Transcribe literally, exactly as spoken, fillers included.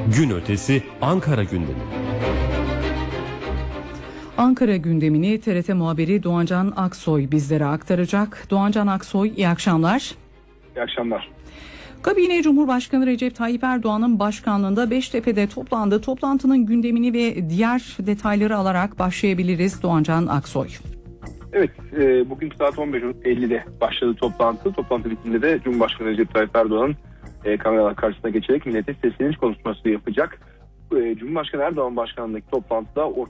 Gün ötesi Ankara gündemi. Ankara gündemini T R T muhabiri Doğancan Aksoy bizlere aktaracak. Doğancan Aksoy, iyi akşamlar. İyi akşamlar. Kabine Cumhurbaşkanı Recep Tayyip Erdoğan'ın başkanlığında Beştepe'de toplandı. Toplantının gündemini ve diğer detayları alarak başlayabiliriz Doğancan Aksoy. Evet, e, bugün saat on beş ellide başladı toplantı. Toplantı bitiminde de Cumhurbaşkanı Recep Tayyip Erdoğan e, kameralar karşısına geçerek millete sesleniş konuşması yapacak. E, Cumhurbaşkanı Erdoğan başkanlığındaki toplantıda ortak